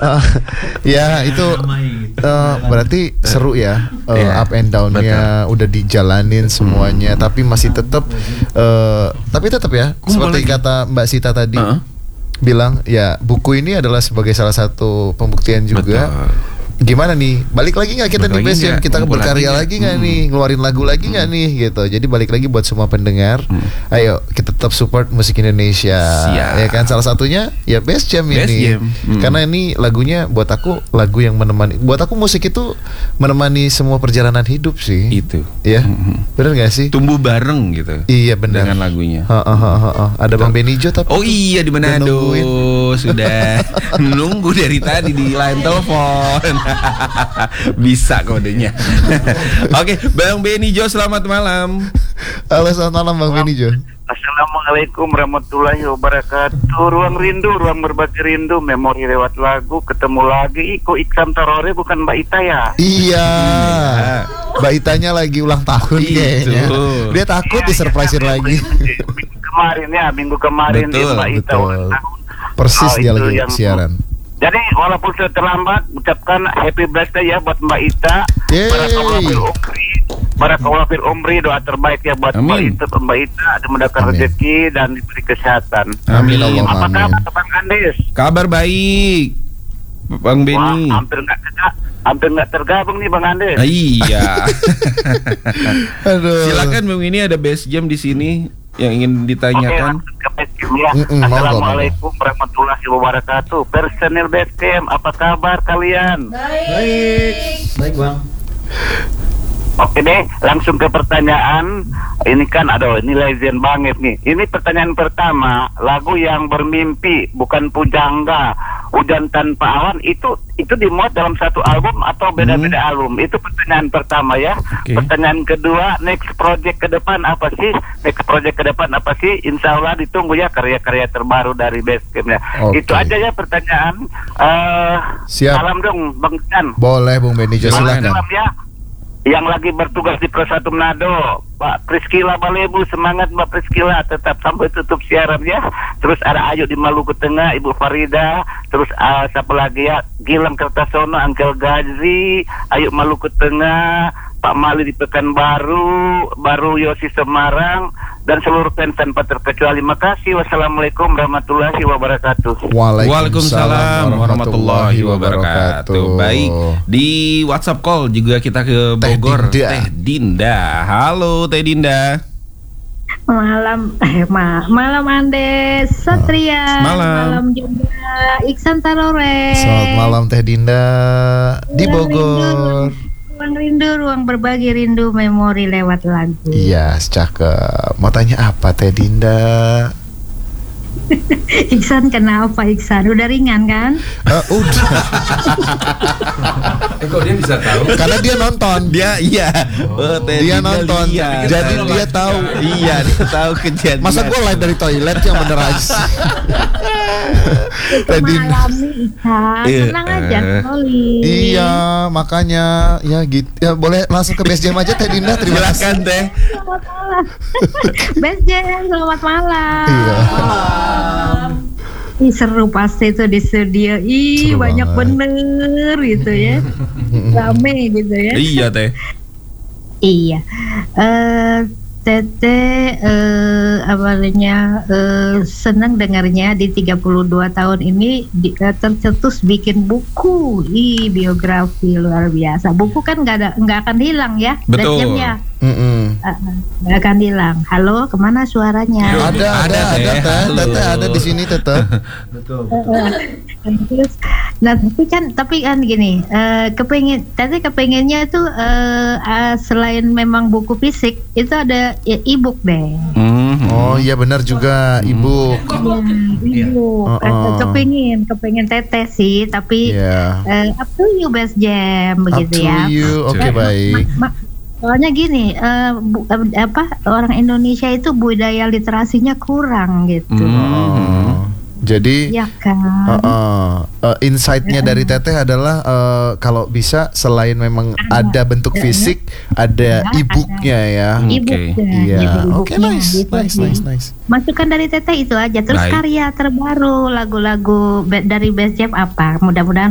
Ya itu berarti seru ya, up and down-nya udah dijalanin semuanya, tapi masih tetap ya seperti kata Mbak Sita tadi bilang ya, buku ini adalah sebagai salah satu pembuktian juga. Betul. Gimana nih, balik lagi nggak kita di Base Jam, kita berkarya lagi nggak nih, ngeluarin lagu lagi nggak nih gitu. Jadi balik lagi buat semua pendengar, ayo kita tetap support musik Indonesia. Ya kan, salah satunya ya Base Jam ini. Karena ini lagunya buat aku lagu yang menemani, buat aku musik itu menemani semua perjalanan hidup sih. Itu ya, benar nggak sih, tumbuh bareng gitu. Iya benar, dengan lagunya. Ada Bang Benijo tapi di Manado sudah nunggu dari tadi di line telepon. Bisa kodenya. Oke, Bang Benijo, selamat malam. Halo, selamat malam Bang Benijo. Assalamualaikum warahmatullahi wabarakatuh. Ruang rindu, ruang berbagi rindu, memori lewat lagu. Ketemu lagi Iko Iksan Tarore, bukan Mbak Ita ya? Iya. Mbak Itanya lagi ulang tahun kayaknya. Dia takut disurprisein lagi. Minggu kemarin betul, Mbak Ita ulang tahun. Persis dia lagi siaran. Jadi walaupun sudah terlambat, ucapkan happy birthday ya buat Mbak Ita. Barakallahu fil umri, doa terbaik ya buat Mbak Ita, dimudahkan rezeki dan diberi kesehatan. Amin. Apa kabar Bang Andes? Kabar baik, Bang Beni. Hampir nggak tergabung nih Bang Andes. Iya. Silakan Bang, ini ada Base Jam di sini yang ingin ditanyakan. Assalamualaikum warahmatullahi wabarakatuh. Personil Base Jam, apa kabar kalian? Baik Bang. Oke deh, langsung ke pertanyaan. Ini kan ini legend banget nih. Ini pertanyaan pertama, lagu yang bermimpi bukan pujangga, hujan tanpa awan, itu dimuat dalam satu album atau beda-beda album? Itu pertanyaan pertama ya. Pertanyaan kedua, next project ke depan apa sih? Insya Allah ditunggu ya karya-karya terbaru dari Base Jam ya. Itu aja ya pertanyaan. Siap. Salam dong Bang Chan. Boleh Bung Benijo, silakan. Salam ya. Yang lagi bertugas di Pro 1 Manado, Pak Priskila Balebu, semangat Mbak Priskila, tetap sampai tutup siaran ya. Terus ada Ayu di Maluku Tengah, Ibu Farida, terus siapa lagi ya, Gilang Kertasono, Angkel Gazi, Ayu Maluku Tengah, Pak Mali di Pekanbaru, Baru Yosi Semarang, dan seluruh fans tanpa terkecuali. Makasih. Wassalamualaikum warahmatullahi wabarakatuh. Waalaikumsalam warahmatullahi wabarakatuh. Baik, di WhatsApp call juga kita ke Bogor. Teh Dinda. Halo Teh Dinda. Malam Andes Satria. Malam juga Iksan Tarore. Selamat malam Teh Dinda di Bogor. Ruang rindu, ruang berbagi rindu, memori lewat lagu. Iya, cakep. Mau tanya apa Teh Dinda? Iksan kenapa Iksan? Udah ringan kan? Udah. Kok dia bisa tahu? Karena dia nonton. Dia nonton. Jadi dia tahu. Iya, dia tahu kejadian. Masa gue live dari toilet yang bener aja. Mengalami Iksan. Tenang aja, Oli. Iya, makanya ya gitu. Ya boleh langsung ke Base Jam aja Teh Dinda. Terima kasih Teh. Selamat malam. Base Jam, selamat malam. Iya. Seru pasti itu di studio. Seru banyak banget. Bener gitu ya. Rame gitu ya. Iya Teh. Iya. Teteh awalnya senang dengarnya di 32 tahun ini tercetus bikin buku biografi luar biasa. Buku kan nggak akan hilang ya. Betul. Nggak akan hilang. Halo, kemana suaranya? Ada di sini teteh. Betul. Terus, tapi kan gini, kepengennya tuh selain memang buku fisik itu ada e-book deh. Oh iya benar juga e-book. Kepengin teteh sih, tapi up to you Base Jam begitu ya. Oke, baik. Soalnya gini, orang Indonesia itu budaya literasinya kurang gitu. Jadi ya kan? Insight-nya dari Teteh adalah kalau bisa selain memang ada bentuk fisik, ada e-booknya ya. E-booknya. Oke, nice. Masukan dari Teteh itu aja. Terus karya terbaru, lagu-lagu dari Base Jam apa? Mudah-mudahan